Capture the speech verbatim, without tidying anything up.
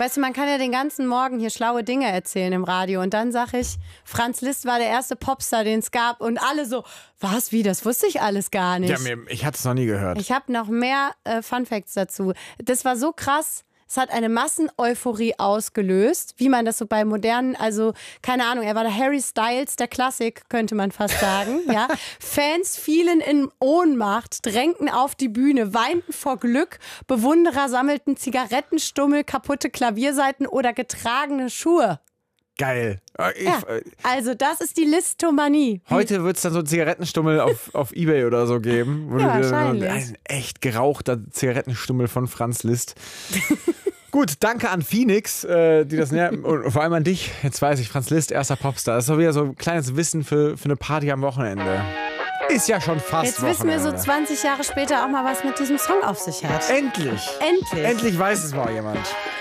Weißt du, man kann ja den ganzen Morgen hier schlaue Dinge erzählen im Radio und dann sage ich, Franz Liszt war der erste Popstar, den es gab und alle so, was, wie, das wusste ich alles gar nicht. Ja, mir, ich hatte es noch nie gehört. Ich habe noch mehr äh, Funfacts dazu. Das war so krass. Es hat eine Masseneuphorie ausgelöst, wie man das so bei modernen, also keine Ahnung, er war der Harry Styles der Klassik, könnte man fast sagen. Ja. Fans fielen in Ohnmacht, drängten auf die Bühne, weinten vor Glück, Bewunderer sammelten Zigarettenstummel, kaputte Klavierseiten oder getragene Schuhe. Geil. Ich, Ja, also das ist die Listomanie. Heute wird es dann so einen Zigarettenstummel auf, auf Ebay oder so geben. Wo Ja, du dir wahrscheinlich. ein echt gerauchter Zigarettenstummel von Franz Liszt. Gut, danke an Phoenix, äh, die das näher, und vor allem an dich. Jetzt weiß ich, Franz Liszt, erster Popstar. Das ist doch wieder so ein kleines Wissen für, für eine Party am Wochenende. Ist ja schon fast Jetzt wissen wir Wochenende. so zwanzig Jahre später auch mal, was mit diesem Song auf sich hat. Endlich. Endlich. Endlich weiß es mal jemand.